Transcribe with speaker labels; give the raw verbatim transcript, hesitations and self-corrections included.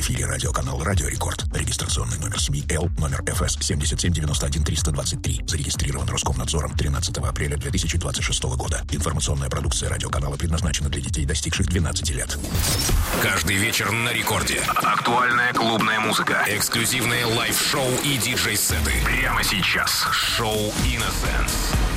Speaker 1: эфире радиоканал «Радио Рекорд». Регистрационный номер СМИ Л, номер эф эс семь семь девять один три два три. Зарегистрирован Роскомнадзором тринадцатого апреля две тысячи двадцать шестого года. Информационная продукция радиоканала предназначена для детей, достигших двенадцати лет.
Speaker 2: Каждый вечер на Рекорде. Актуальная клубная музыка. Эксклюзивные лайв-шоу и диджей-сеты. Прямо сейчас. Шоу «Innocence».